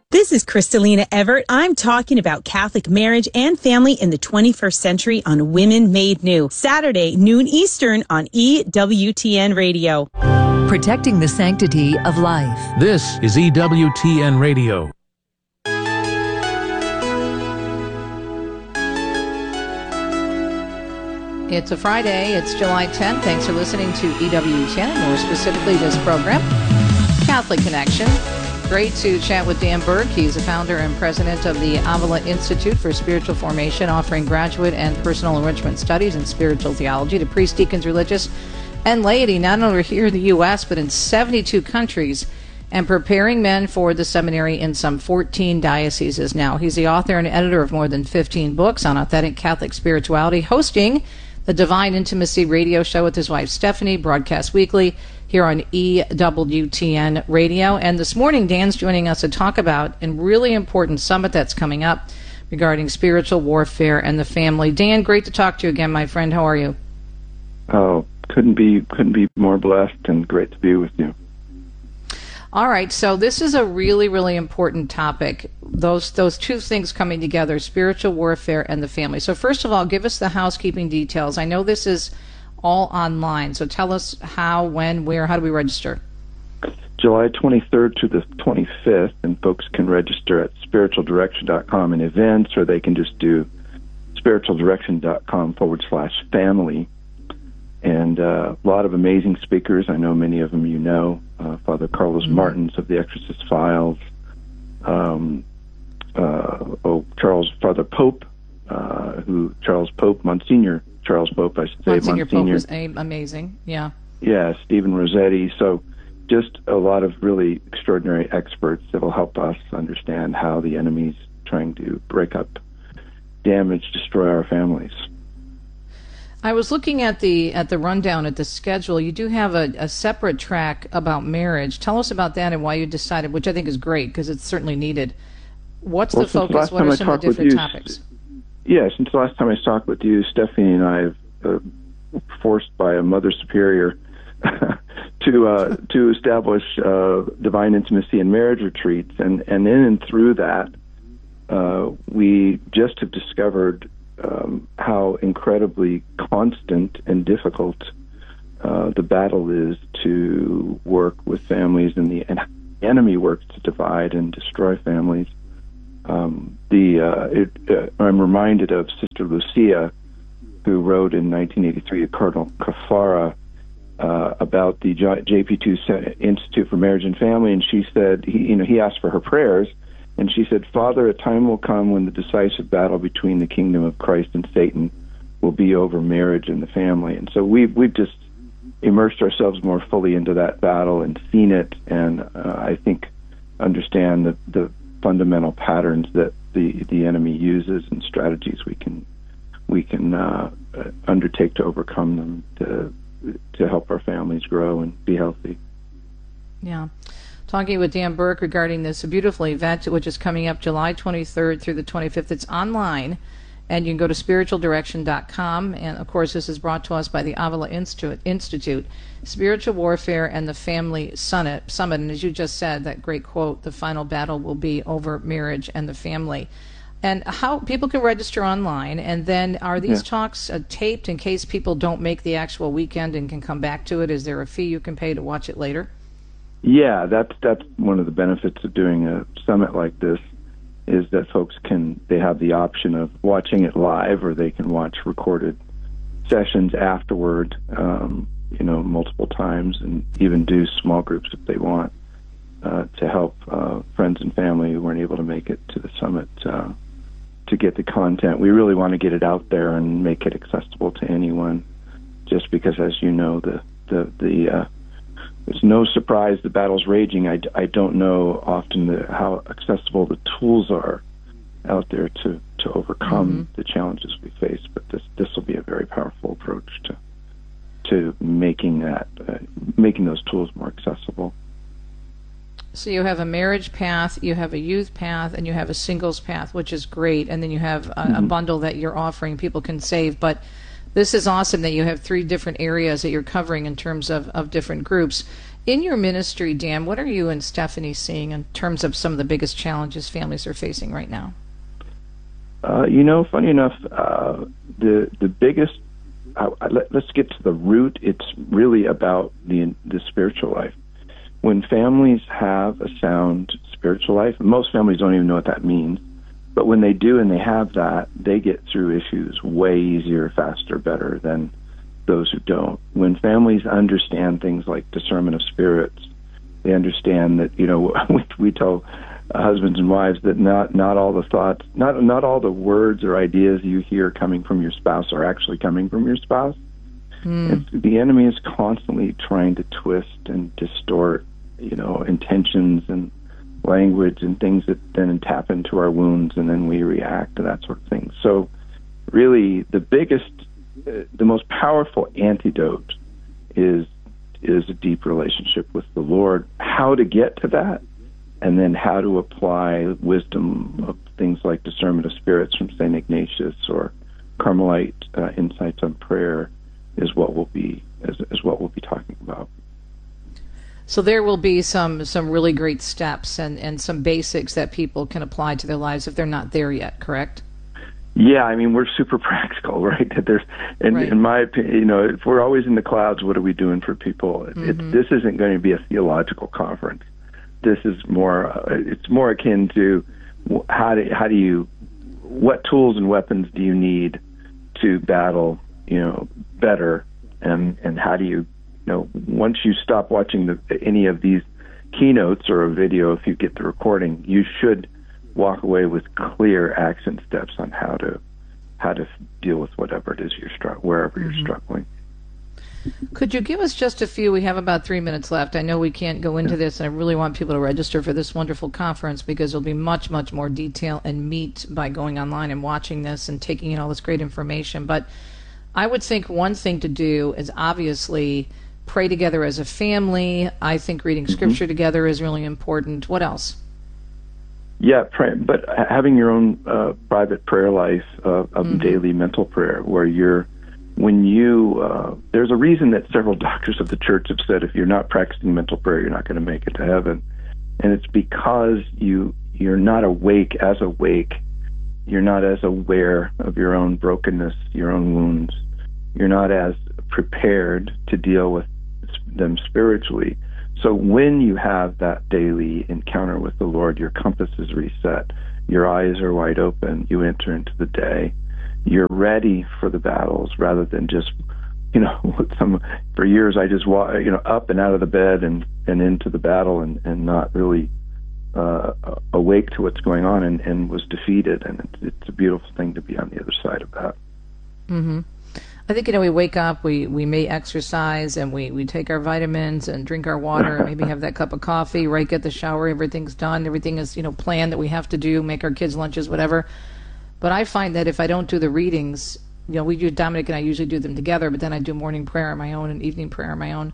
This is Kristalina Everett. I'm talking about Catholic marriage and family in the 21st century on Women Made New. Saturday, noon Eastern on EWTN Radio. Protecting the sanctity of life. This is EWTN Radio. It's a Friday. It's July 10th. Thanks for listening to EWTN, more specifically this program, Catholic Connection. Great to chat with Dan Burke. He's the founder and president of the Avila Institute for Spiritual Formation, offering graduate and personal enrichment studies in spiritual theology to priests, deacons, religious, and laity, not only here in the U.S., but in 72 countries, and preparing men for the seminary in some 14 dioceses now. He's the author and editor of more than 15 books on authentic Catholic spirituality, hosting the Divine Intimacy radio show with his wife Stephanie, broadcast weekly here on EWTN Radio. And this morning, Dan's joining us to talk about a really important summit that's coming up regarding spiritual warfare and the family. Dan, great to talk to you again, my friend. How are you? Oh, couldn't be more blessed, and great to be with you. All right, so this is a really, really important topic. Those two things coming together, spiritual warfare and the family. So first of all, give us the housekeeping details. I know this is all online, so tell us how, when, where, how do we register? July 23rd to the 25th, and folks can register at spiritualdirection.com in events, or they can just do spiritualdirection.com/family. And a lot of amazing speakers. I know many of them you know. Father Carlos Martins of the Exorcist Files. Father Pope, Charles Pope, Monsignor Charles Pope, I should say. Monsignor Pope was amazing, yeah. Yeah, Stephen Rossetti. So just a lot of really extraordinary experts that will help us understand how the enemy's trying to break up, damage, destroy our families. I was looking at the rundown at the schedule. You do have a separate track about marriage. Tell us about that and why you decided, which I think is great because it's certainly needed. What's the focus? What are some of the different topics? Yeah, since the last time I talked with you, Stephanie and I have forced by a Mother Superior to establish divine intimacy and marriage retreats, and in and through that, we just have discovered how incredibly constant and difficult the battle is to work with families, and the enemy works to divide and destroy families. I'm reminded of Sister Lucia, who wrote in 1983 to Cardinal Caffarra about the JP2 Institute for Marriage and Family, and she said, he asked for her prayers, and she said, "Father, a time will come when the decisive battle between the kingdom of Christ and Satan will be over marriage and the family." And so we've just immersed ourselves more fully into that battle and seen it, and I think understand the fundamental patterns that the enemy uses and strategies we can undertake to overcome them to help our families grow and be healthy. Yeah. Talking with Dan Burke regarding this beautiful event, which is coming up July 23rd through the 25th. It's online, and you can go to spiritualdirection.com. And, of course, this is brought to us by the Avila Institute, Spiritual Warfare and the Family Summit. And as you just said, that great quote, the final battle will be over marriage and the family. And how people can register online, and then are these talks taped in case people don't make the actual weekend and can come back to it? Is there a fee you can pay to watch it later? Yeah, that's one of the benefits of doing a summit like this, is that folks they have the option of watching it live, or they can watch recorded sessions afterward, multiple times, and even do small groups if they want, to help friends and family who weren't able to make it to the summit to get the content. We really want to get it out there and make it accessible to anyone, just because, as you know, it's no surprise the battle's raging. I don't know often how accessible the tools are out there to overcome the challenges we face, but this will be a very powerful approach to making those tools more accessible. So you have a marriage path, you have a youth path, and you have a singles path, which is great, and then you have a bundle that you're offering people can save. But this is awesome that you have 3 different areas that you're covering in terms of different groups. In your ministry, Dan, what are you and Stephanie seeing in terms of some of the biggest challenges families are facing right now? Funny enough, the biggest, let's get to the root. It's really about the spiritual life. When families have a sound spiritual life, most families don't even know what that means, but when they do and they have that, they get through issues way easier, faster, better than those who don't. When families understand things like discernment of spirits, they understand that, we tell husbands and wives that not all the thoughts, not all the words or ideas you hear coming from your spouse are actually coming from your spouse. The enemy is constantly trying to twist and distort, intentions and language and things that then tap into our wounds, and then we react to that sort of thing. So really the most powerful antidote is a deep relationship with the Lord. How to get to that, and then how to apply wisdom of things like discernment of spirits from St. Ignatius or Carmelite insights on prayer is what we'll be talking about. So there will be some really great steps and some basics that people can apply to their lives if they're not there yet, correct? Yeah, we're super practical, right? In my opinion, if we're always in the clouds, what are we doing for people? This isn't going to be a theological conference. This is it's more akin to what tools and weapons do you need to battle, better, and how do you, once you stop watching any of these keynotes or a video, if you get the recording, you should walk away with clear action steps on how to deal with whatever it is wherever you're struggling. Could you give us just a few? We have about 3 minutes left. I know we can't go into this, and I really want people to register for this wonderful conference because there'll be much, much more detail and meat by going online and watching this and taking in all this great information. But I would think one thing to do is obviously pray together as a family. I think reading Scripture together is really important. What else? Yeah, pray, but having your own private prayer life of daily mental prayer, where there's a reason that several doctors of the church have said if you're not practicing mental prayer, you're not going to make it to heaven, and it's because you're not awake. You're not as aware of your own brokenness, your own wounds. You're not as prepared to deal with them spiritually. So when you have that daily encounter with the Lord, your compass is reset, your eyes are wide open, you enter into the day, you're ready for the battles rather than just, for years I just up and out of the bed and into the battle and not really awake to what's going on and was defeated. And it's a beautiful thing to be on the other side of that. Mm-hmm. I think, we wake up, we may exercise, and we take our vitamins and drink our water and maybe have that cup of coffee, right, get the shower, everything's done, everything is, planned that we have to do, make our kids' lunches, whatever. But I find that if I don't do the readings, Dominic and I usually do them together, but then I do morning prayer on my own and evening prayer on my own.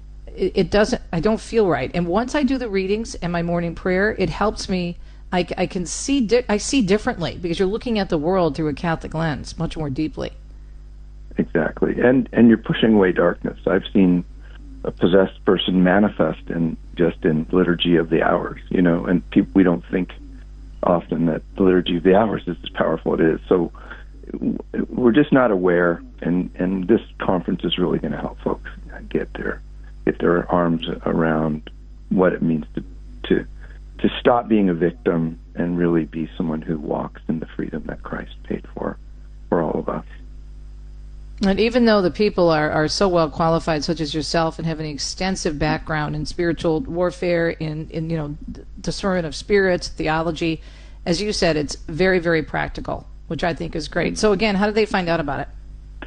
I don't feel right. And once I do the readings and my morning prayer, it helps me. I see differently because you're looking at the world through a Catholic lens much more deeply. Exactly, and you're pushing away darkness. I've seen a possessed person manifest in liturgy of the hours, and we don't think often that the liturgy of the hours is as powerful as it is. So we're just not aware, and this conference is really going to help folks get their arms around what it means to stop being a victim and really be someone who walks in the freedom that Christ paid for all of us. And even though the people are so well qualified, such as yourself, and have an extensive background in spiritual warfare, in discernment of spirits, theology, as you said, it's very, very practical, which I think is great. So again, how do they find out about it?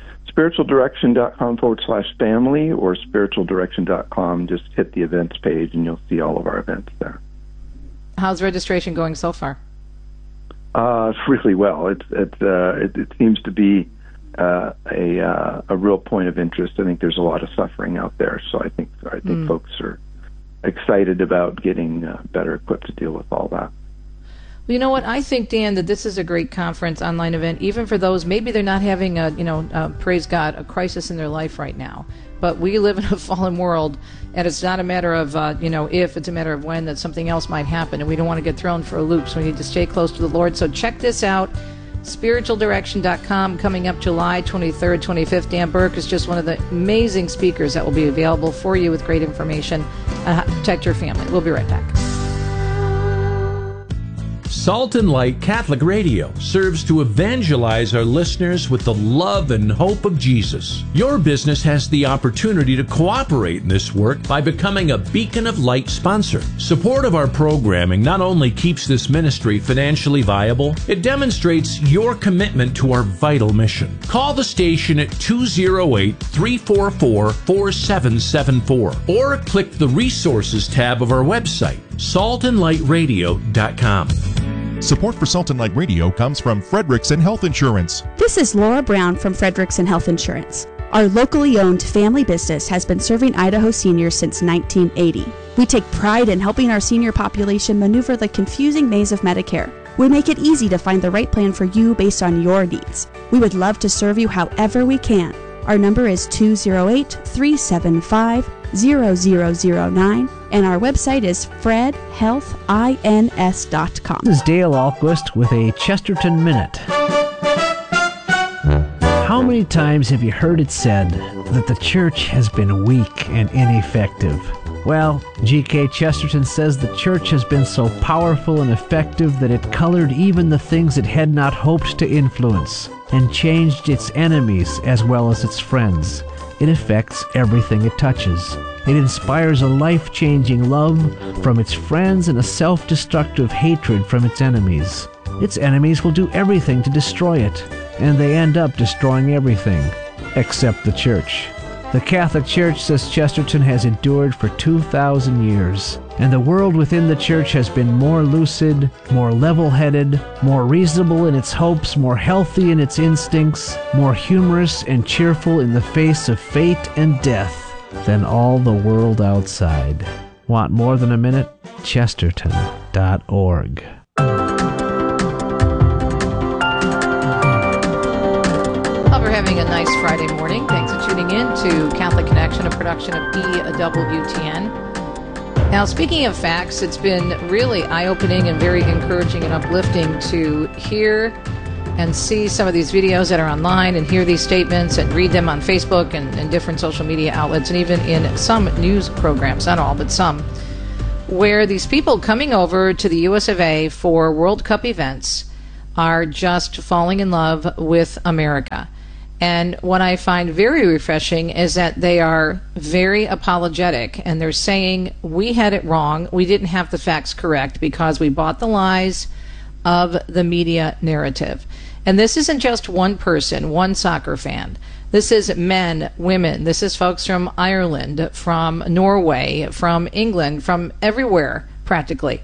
spiritualdirection.com/family or spiritualdirection.com. Just hit the events page and you'll see all of our events there. How's registration going so far? Really well. It seems to be a real point of interest. I think there's a lot of suffering out there, so I think folks are excited about getting better equipped to deal with all that. Well, you know what? I think, Dan, that this is a great conference, online event, even for those maybe they're not having praise God, a crisis in their life right now, but we live in a fallen world, and it's not a matter of, if, it's a matter of when, that something else might happen, and we don't want to get thrown for a loop, so we need to stay close to the Lord. So check this out, spiritualdirection.com, coming up July 23rd, 25th. Dan Burke is just one of the amazing speakers that will be available for you with great information on how to protect your family. We'll be right back. Salt and Light Catholic Radio serves to evangelize our listeners with the love and hope of Jesus. Your business has the opportunity to cooperate in this work by becoming a Beacon of Light sponsor. Support of our programming not only keeps this ministry financially viable, it demonstrates your commitment to our vital mission. Call the station at 208-344-4774 or click the Resources tab of our website, saltandlightradio.com. Support for Salt and Light Radio comes from Frederickson Health Insurance. This is Laura Brown from Frederickson Health Insurance. Our locally owned family business has been serving Idaho seniors since 1980. We take pride in helping our senior population maneuver the confusing maze of Medicare. We make it easy to find the right plan for you based on your needs. We would love to serve you however we can. Our number is 208-375-0009, and our website is fredhealthins.com. This is Dale Ahlquist with a Chesterton Minute. How many times have you heard it said that the church has been weak and ineffective? Well, G.K. Chesterton says the church has been so powerful and effective that it colored even the things it had not hoped to influence, and changed its enemies as well as its friends. It affects everything it touches. It inspires a life-changing love from its friends and a self-destructive hatred from its enemies. Its enemies will do everything to destroy it, and they end up destroying everything, except the church. The Catholic Church, says Chesterton, has endured for 2,000 years, and the world within the church has been more lucid, more level-headed, more reasonable in its hopes, more healthy in its instincts, more humorous and cheerful in the face of fate and death than all the world outside. Want more than a minute? Chesterton.org. Having a nice Friday morning. Thanks for tuning in to Catholic Connection, a production of EWTN. Now, speaking of facts, it's been really eye-opening and very encouraging and uplifting to hear and see some of these videos that are online and hear these statements and read them on Facebook and different social media outlets, and even in some news programs, not all, but some, where these people coming over to the US of A for World Cup events are just falling in love with America. And what I find very refreshing is that they are very apologetic, and they're saying, we had it wrong, we didn't have the facts correct because we bought the lies of the media narrative. And this isn't just one person, one soccer fan. This is men, women, this is folks from Ireland, from Norway, from England, from everywhere practically.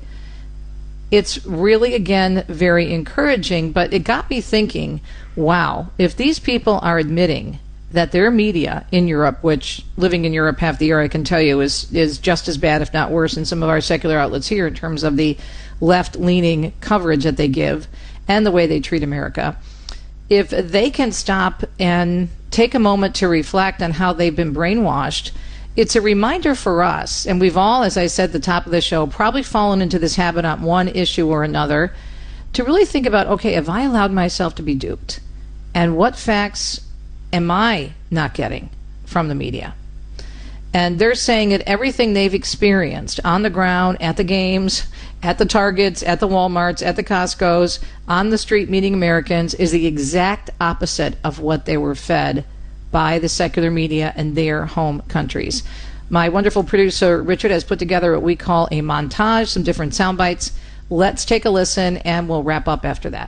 It's really, again, very encouraging, but it got me thinking, wow, if these people are admitting that their media in Europe, which living in Europe half the year I can tell you is just as bad, if not worse, than some of our secular outlets here in terms of the left-leaning coverage that they give and the way they treat America, if they can stop and take a moment to reflect on how they've been brainwashed, it's a reminder for us, and we've all, as I said at the top of the show, probably fallen into this habit on one issue or another, to really think about, okay, have I allowed myself to be duped? And what facts am I not getting from the media? And they're saying that everything they've experienced on the ground, at the games, at the Targets, at the Walmarts, at the Costcos, on the street meeting Americans, is the exact opposite of what they were fed by the secular media in their home countries. My wonderful producer, Richard, has put together what we call a montage, some different sound bites. Let's take a listen, and we'll wrap up after that.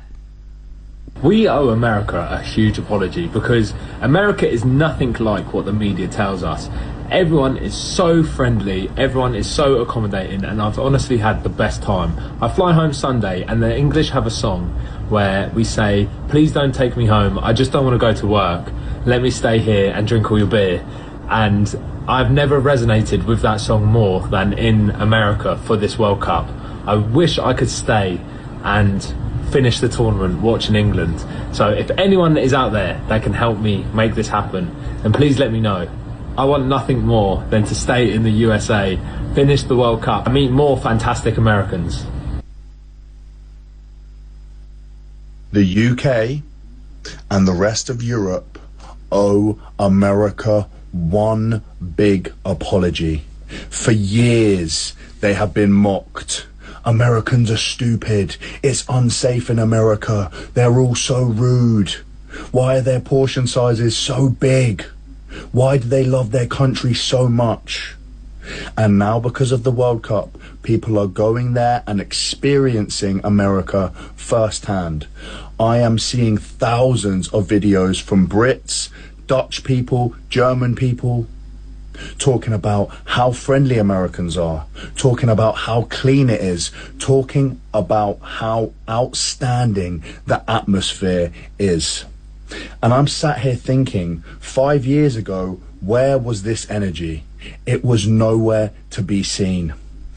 We owe America a huge apology because America is nothing like what the media tells us. Everyone is so friendly, everyone is so accommodating, and I've honestly had the best time. I fly home Sunday, and the English have a song where we say, please don't take me home, I just don't want to go to work. Let me stay here and drink all your beer. And I've never resonated with that song more than in America for this World Cup. I wish I could stay and finish the tournament watching England. So if anyone is out there that can help me make this happen, then please let me know. I want nothing more than to stay in the USA, finish the World Cup, and meet more fantastic Americans. The UK and the rest of Europe owe America one big apology. For years, they have been mocked. Americans are stupid. It's unsafe in America. They're all so rude. Why are their portion sizes so big? Why do they love their country so much? And now, because of the World Cup, people are going there and experiencing America firsthand. I am seeing thousands of videos from Brits, Dutch people, German people, talking about how friendly Americans are, talking about how clean it is, talking about how outstanding the atmosphere is. And I'm sat here thinking, 5 years ago, where was this energy? It was nowhere to be seen.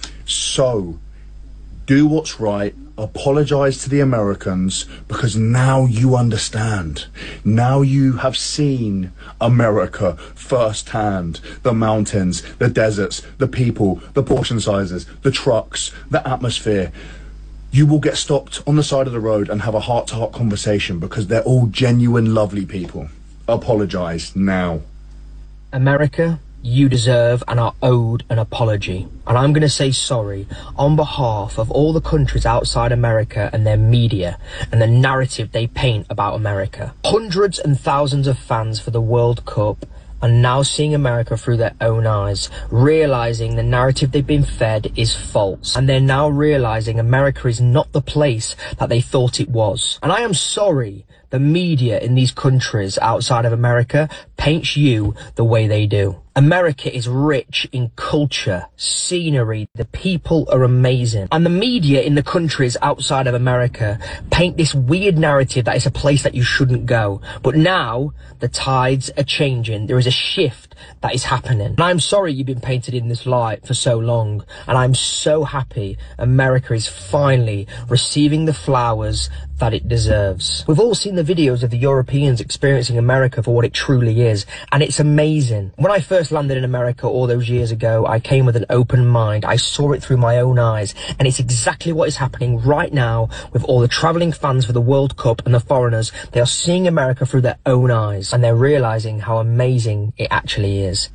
So, do what's right, apologize to the Americans, because now you understand. Now you have seen America firsthand. The mountains, the deserts, the people, the portion sizes, the trucks, the atmosphere. You will get stopped on the side of the road and have a heart-to-heart conversation because they're all genuine, lovely people. Apologize now. America, you deserve and are owed an apology. And I'm going to say sorry on behalf of all the countries outside America and their media and the narrative they paint about America. Hundreds and thousands of fans for the World Cup are now seeing America through their own eyes, realizing the narrative they've been fed is false. And they're now realizing America is not the place that they thought it was. And I am sorry the media in these countries outside of America paints you the way they do. America is rich in culture, scenery, the people are amazing. And the media in the countries outside of America paint this weird narrative that it's a place that you shouldn't go. But now the tides are changing. There is a shift that is happening. And I'm sorry you've been painted in this light for so long. And I'm so happy America is finally receiving the flowers that it deserves. We've all seen the videos of the Europeans experiencing America for what it truly is, and it's amazing. When I first landed in America all those years ago, I came with an open mind. I saw it through my own eyes, and it's exactly what is happening right now with all the travelling fans for the World Cup and the foreigners. They are seeing America through their own eyes, and they're realising how amazing it actually is.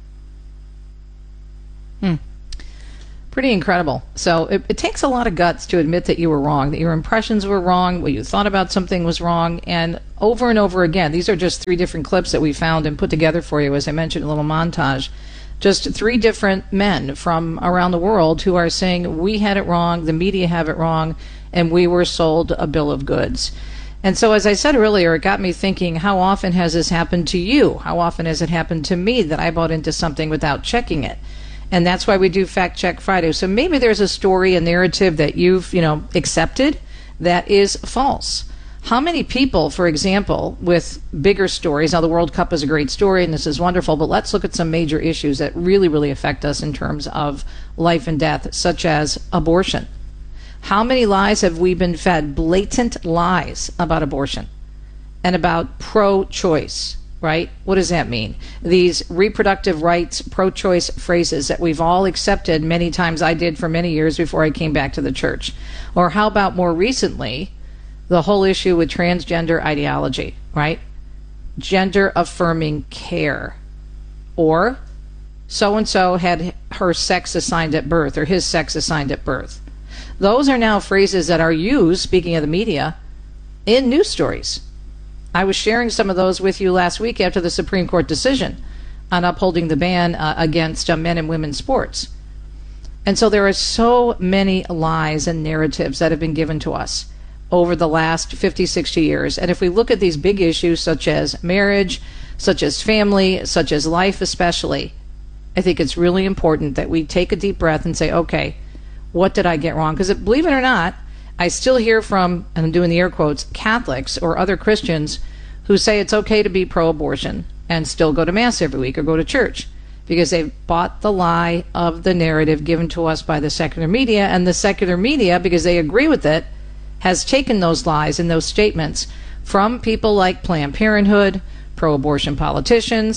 Pretty incredible. So it takes a lot of guts to admit that you were wrong, that your impressions were wrong, what you thought about something was wrong, and over again. These are just 3 different clips that we found and put together for you, as I mentioned, a little montage. Just 3 different men from around the world who are saying, we had it wrong, the media have it wrong, and we were sold a bill of goods. And so, as I said earlier, it got me thinking, how often has this happened to you? How often has it happened to me that I bought into something without checking it? And that's why we do Fact Check Friday. So maybe there's a story, a narrative that you've, accepted that is false. How many people, for example, with bigger stories, now the World Cup is a great story and this is wonderful, but let's look at some major issues that really, really affect us in terms of life and death, such as abortion. How many lies have we been fed? Blatant lies about abortion and about pro-choice. Right? What does that mean? These reproductive rights, pro-choice phrases that we've all accepted many times. I did for many years before I came back to the church. Or how about more recently, the whole issue with transgender ideology, right? Gender affirming care. Or so-and-so had her sex assigned at birth or his sex assigned at birth. Those are now phrases that are used, speaking of the media, in news stories. I was sharing some of those with you last week after the Supreme Court decision on upholding the ban against men and women's sports. And so there are so many lies and narratives that have been given to us over the last 50, 60 years. And if we look at these big issues such as marriage, such as family, such as life especially, I think it's really important that we take a deep breath and say, okay, what did I get wrong? Because believe it or not, I still hear from, and I'm doing the air quotes, Catholics or other Christians who say it's okay to be pro-abortion and still go to Mass every week or go to church because they've bought the lie of the narrative given to us by the secular media, and the secular media, because they agree with it, has taken those lies and those statements from people like Planned Parenthood, pro-abortion politicians,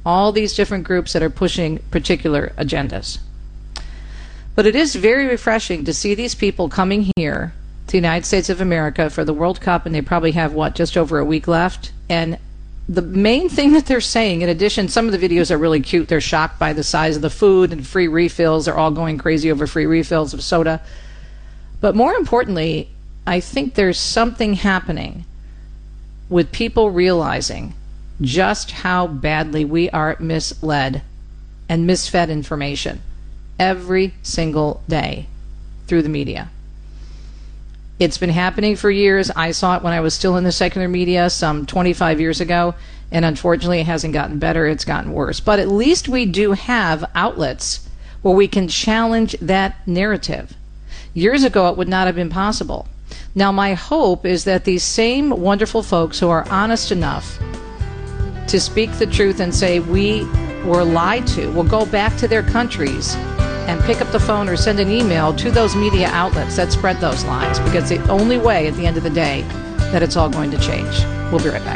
all these different groups that are pushing particular agendas. But it is very refreshing to see these people coming here to the United States of America for the World Cup, and they probably have, just over a week left. And the main thing that they're saying, in addition, some of the videos are really cute. They're shocked by the size of the food and free refills. They're all going crazy over free refills of soda. But more importantly, I think there's something happening with people realizing just how badly we are misled and misfed information every single day through the media. It's been happening for years. I saw it when I was still in the secular media some 25 years ago, and unfortunately it hasn't gotten better, it's gotten worse. But at least we do have outlets where we can challenge that narrative. Years ago it would not have been possible. Now my hope is that these same wonderful folks who are honest enough to speak the truth and say we were lied to will go back to their countries and pick up the phone or send an email to those media outlets that spread those lies, because it's the only way at the end of the day that it's all going to change. We'll be right back.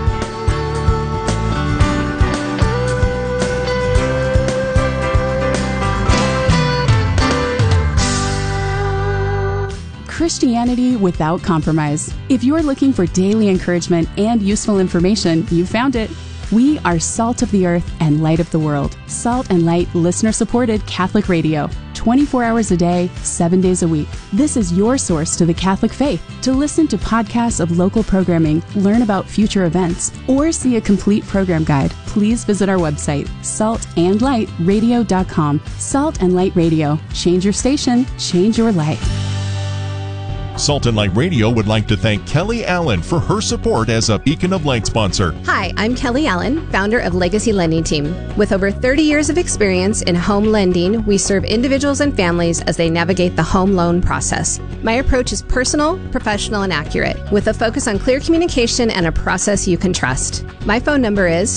Christianity without compromise. If you're looking for daily encouragement and useful information, you found it. We are Salt of the Earth and Light of the World. Salt and Light listener-supported Catholic radio. 24 hours a day, 7 days a week. This is your source to the Catholic faith. To listen to podcasts of local programming, learn about future events, or see a complete program guide, please visit our website, saltandlightradio.com. Salt and Light Radio. Change your station, change your life. Salt and Light Radio would like to thank Kelly Allen for her support as a Beacon of Light sponsor. Hi, I'm Kelly Allen, founder of Legacy Lending Team. With over 30 years of experience in home lending, we serve individuals and families as they navigate the home loan process. My approach is personal, professional, and accurate, with a focus on clear communication and a process you can trust. My phone number is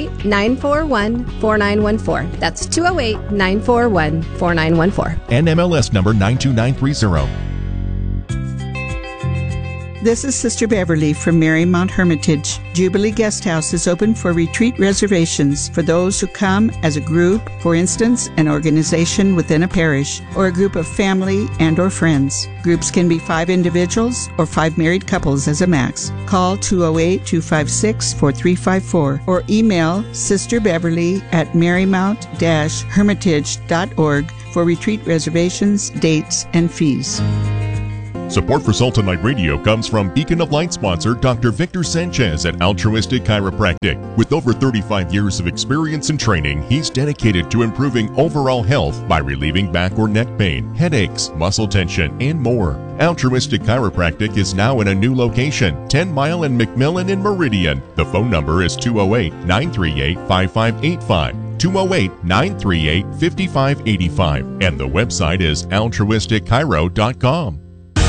208-941-4914. That's 208-941-4914. And MLS number 92930. This is Sister Beverly from Marymount Hermitage. Jubilee Guest House is open for retreat reservations for those who come as a group, for instance, an organization within a parish, or a group of family and or friends. Groups can be 5 individuals or 5 married couples as a max. Call 208-256-4354 or email Sister Beverly at marymount-hermitage.org for retreat reservations, dates, and fees. Support for Salt and Light Radio comes from Beacon of Light sponsor Dr. Victor Sanchez at Altruistic Chiropractic. With over 35 years of experience and training, he's dedicated to improving overall health by relieving back or neck pain, headaches, muscle tension, and more. Altruistic Chiropractic is now in a new location, 10 Mile and McMillan in Meridian. The phone number is 208-938-5585. 208-938-5585. And the website is altruisticchiro.com.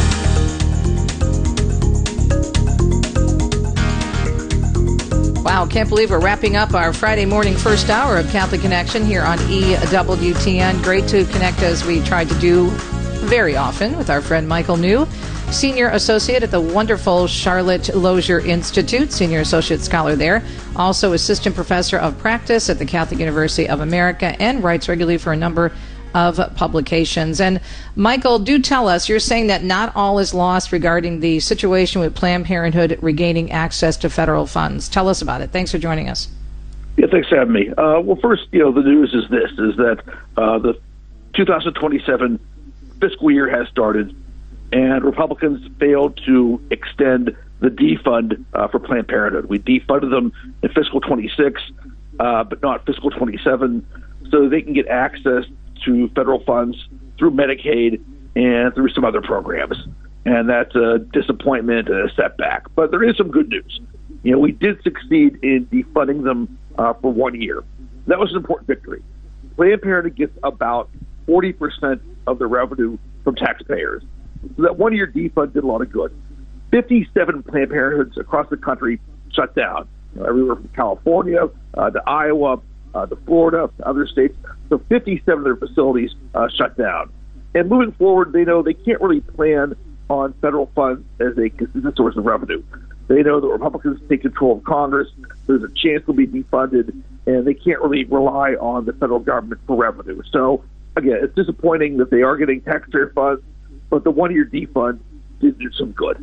Wow, can't believe we're wrapping up our Friday morning first hour of Catholic Connection here on EWTN. Great to connect, as we try to do very often, with our friend Michael New, Senior Associate at the wonderful Charlotte Lozier Institute, Senior Associate Scholar there, also Assistant Professor of Practice at the Catholic University of America, and writes regularly for a number of publications. And Michael, do tell us, you're saying that not all is lost regarding the situation with Planned Parenthood regaining access to federal funds. Tell us about it. Thanks for joining us. Yeah, thanks for having me. Well, first, the news is this, is that the 2027 fiscal year has started, and Republicans failed to extend the defund for Planned Parenthood. We defunded them in fiscal 26, but not fiscal 27, so they can get access to federal funds through Medicaid and through some other programs. And that's a disappointment and a setback. But there is some good news. We did succeed in defunding them for 1 year. That was an important victory. Planned Parenthood gets about 40% of the revenue from taxpayers. So that 1 year defund did a lot of good. 57 Planned Parenthoods across the country shut down, everywhere from California to Iowa, to Florida, to other states. So 57 of their facilities shut down. And moving forward, they know they can't really plan on federal funds as a consistent source of revenue. They know that Republicans take control of Congress. There's a chance they'll be defunded, and they can't really rely on the federal government for revenue. So, again, it's disappointing that they are getting taxpayer funds, but the one-year defund did do some good.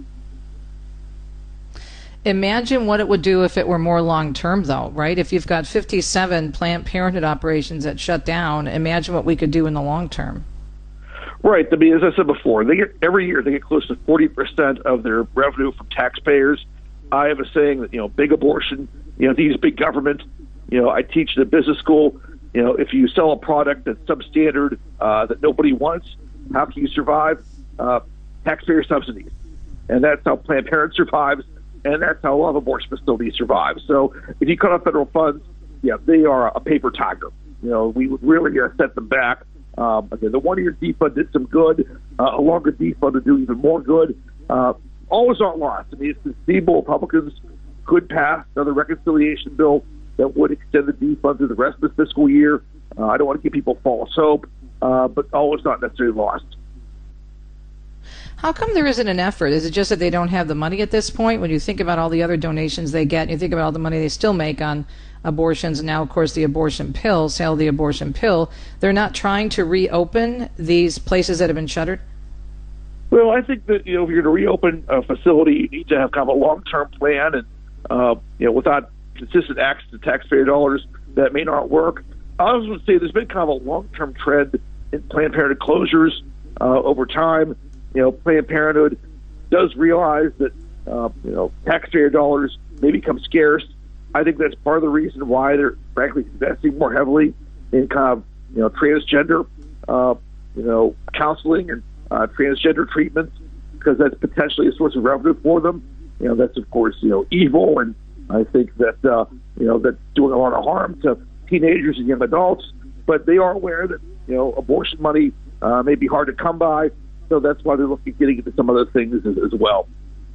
Imagine what it would do if it were more long-term, though, right? If you've got 57 Planned Parenthood operations that shut down, imagine what we could do in the long term. Right. I mean, as I said before, every year they get close to 40% of their revenue from taxpayers. I have a saying that, big abortion, needs big government. I teach at a business school, if you sell a product that's substandard, that nobody wants, how can you survive? Taxpayer subsidies. And that's how Planned Parenthood survives. And that's how a lot of abortion facilities survive. So if you cut off federal funds, they are a paper tiger. We would really set them back. Again, the one-year defund did some good. A longer defund would do even more good. All is not lost. I mean, it's conceivable Republicans could pass another reconciliation bill that would extend the defund through the rest of the fiscal year. I don't want to give people false hope, but all is not necessarily lost. How come there isn't an effort? Is it just that they don't have the money at this point? When you think about all the other donations they get, and you think about all the money they still make on abortions, and now, of course, the abortion pill, sale of the abortion pill, they're not trying to reopen these places that have been shuttered? Well, I think that, if you're going to reopen a facility, you need to have kind of a long-term plan, and, without consistent access to taxpayer dollars, that may not work. I also would say there's been kind of a long-term trend in Planned Parenthood closures over time. Planned Parenthood does realize that, taxpayer dollars may become scarce. I think that's part of the reason why they're, frankly, investing more heavily in kind of, transgender, counseling and transgender treatments, because that's potentially a source of revenue for them. That's, of course, evil, and I think that, that's doing a lot of harm to teenagers and young adults. But they are aware that, abortion money may be hard to come by. So that's why they're looking at getting into some other things as well.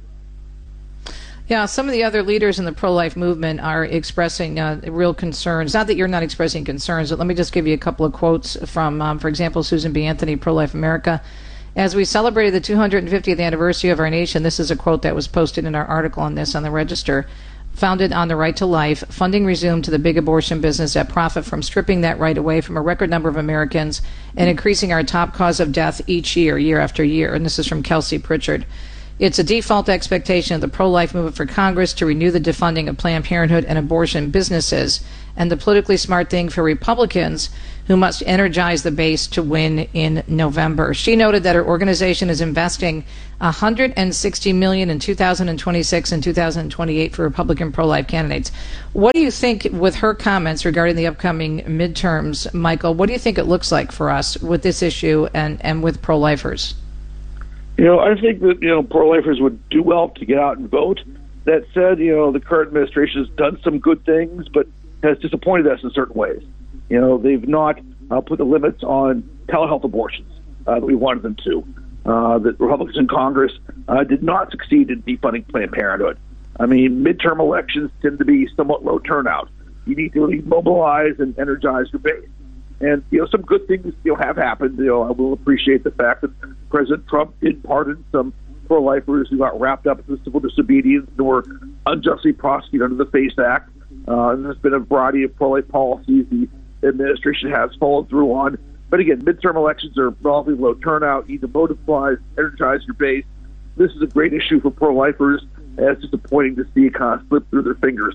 Yeah, some of the other leaders in the pro-life movement are expressing real concerns. Not that you're not expressing concerns, but let me just give you a couple of quotes from, for example, Susan B. Anthony, Pro-Life America. As we celebrated the 250th anniversary of our nation, this is a quote that was posted in our article on this on the Register. Founded on the right to life, funding resumed to the big abortion business that profit from stripping that right away from a record number of Americans and increasing our top cause of death each year, year after year. And this is from Kelsey Pritchard. It's a default expectation of the pro-life movement for Congress to renew the defunding of Planned Parenthood and abortion businesses, and the politically smart thing for Republicans who must energize the base to win in November. She noted that her organization is investing $160 million in 2026 and 2028 for Republican pro-life candidates. What do you think, with her comments regarding the upcoming midterms, Michael, what do you think it looks like for us with this issue and with pro-lifers? I think that, pro-lifers would do well to get out and vote. That said, the current administration has done some good things, but has disappointed us in certain ways. They've not put the limits on telehealth abortions that we wanted them to. The Republicans in Congress did not succeed in defunding Planned Parenthood. I mean, midterm elections tend to be somewhat low turnout. You need to really mobilize and energize your base. And, some good things, have happened. I will appreciate the fact that President Trump did pardon some pro-lifers who got wrapped up in civil disobedience and were unjustly prosecuted under the FACE Act. And there's been a variety of pro-life policies the administration has followed through on. But again, midterm elections are relatively low turnout. You need to mobilize, energize your base. This is a great issue for pro-lifers, and it's disappointing to see it kind of slip through their fingers.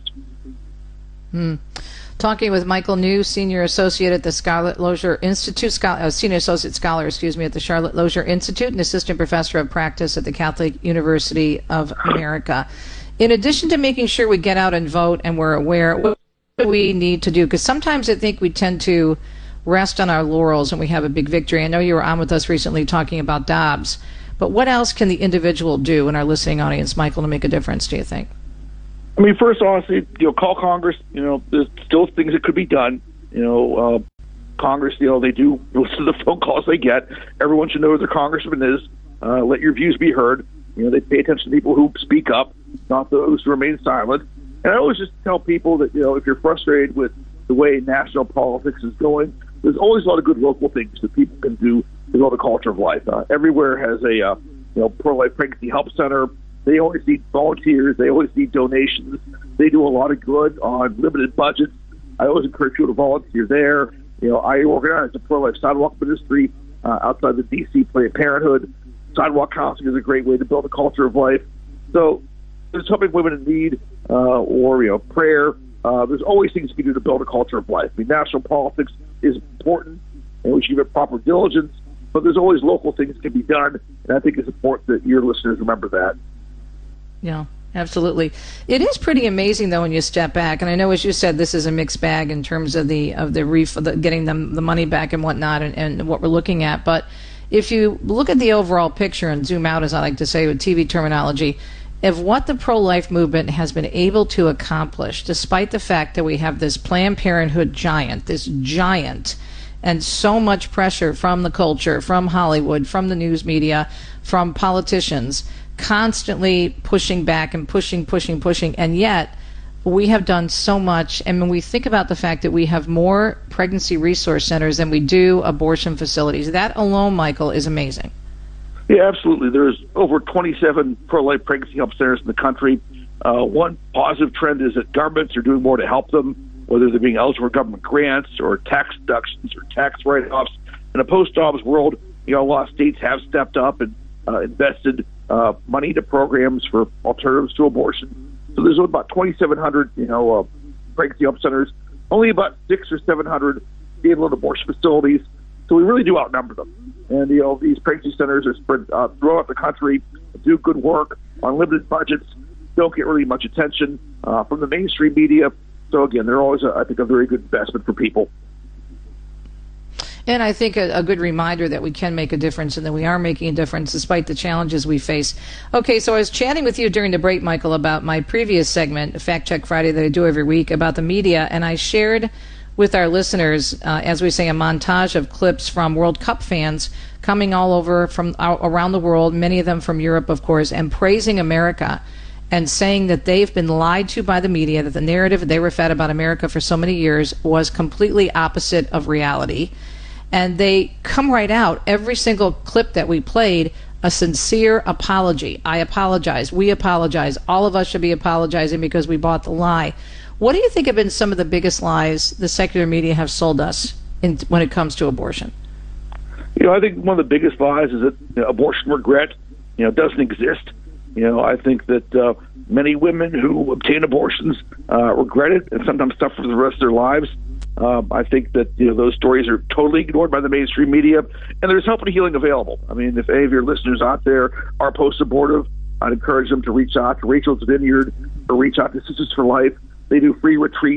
Talking with Michael New, Senior Associate at the Charlotte Lozier Institute, Senior Associate Scholar, at the Charlotte Lozier Institute, and Assistant Professor of Practice at the Catholic University of America. In addition to making sure we get out and vote and we're aware, what do we need to do? Because sometimes I think we tend to rest on our laurels when we have a big victory. I know you were on with us recently talking about Dobbs, but what else can the individual do in our listening audience, Michael, to make a difference, do you think? I mean, first, honestly, call Congress. There's still things that could be done. Congress, they do listen to the phone calls they get. Everyone should know who their congressman is. Let your views be heard. They pay attention to people who speak up, not those who remain silent. And I always just tell people that, if you're frustrated with the way national politics is going, there's always a lot of good local things that people can do to build a culture of life. Everywhere has a, pro-life pregnancy help center. They always need volunteers. They always need donations. They do a lot of good on limited budgets. I always encourage people to volunteer there. I organize a pro-life sidewalk ministry outside the D.C. Planned Parenthood. Sidewalk counseling is a great way to build a culture of life. So there's helping women in need or prayer. There's always things you can do to build a culture of life. I mean, national politics is important, and we should give it proper diligence, but there's always local things that can be done, and I think it's important that your listeners remember that. Yeah, absolutely. It is pretty amazing, though, when you step back, and I know, as you said, this is a mixed bag in terms of the getting them the money back and whatnot, and what we're looking at, but if you look at the overall picture and zoom out, as I like to say with TV terminology, of what the pro-life movement has been able to accomplish, despite the fact that we have this Planned Parenthood giant, and so much pressure from the culture, from Hollywood, from the news media, from politicians, constantly pushing back and pushing, and yet we have done so much. And when we think about the fact that we have more pregnancy resource centers than we do abortion facilities, that alone, Michael, is amazing. Yeah, absolutely. There's over 27 pro-life pregnancy help centers in the country. One positive trend is that governments are doing more to help them, whether they're being eligible for government grants or tax deductions or tax write-offs. In a post-Dobbs world, a lot of states have stepped up and invested money into programs for alternatives to abortion. So there's about 2,700, pregnancy help centers, only about 600 or 700 state-owned abortion facilities. So we really do outnumber them. And, these pregnancy centers are spread throughout the country, do good work on limited budgets, don't get really much attention from the mainstream media. So, again, they're always, I think, a very good investment for people. And I think a good reminder that we can make a difference and that we are making a difference despite the challenges we face. Okay, so I was chatting with you during the break, Michael, about my previous segment, Fact Check Friday, that I do every week about the media, and I shared with our listeners, as we say, a montage of clips from World Cup fans coming all over from around the world, many of them from Europe, of course, and praising America and saying that they've been lied to by the media, that the narrative they were fed about America for so many years was completely opposite of reality. And they come right out, every single clip that we played, a sincere apology. I apologize. We apologize. All of us should be apologizing because we bought the lie. What do you think have been some of the biggest lies the secular media have sold us when it comes to abortion? I think one of the biggest lies is that abortion regret, doesn't exist. I think that many women who obtain abortions regret it and sometimes suffer for the rest of their lives. I think that those stories are totally ignored by the mainstream media, and there's help and healing available. I mean, if any of your listeners out there are post-abortive, I'd encourage them to reach out to Rachel's Vineyard or reach out to Sisters for Life. They do free retreats